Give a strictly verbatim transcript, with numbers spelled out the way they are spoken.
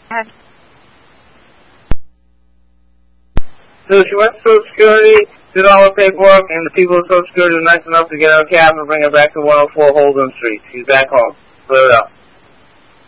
So she went to Social Security, did all the paperwork, and the people at Social Security were nice enough to get her a cab and bring her back to one oh four Holden Street. She's back home. Clear it up.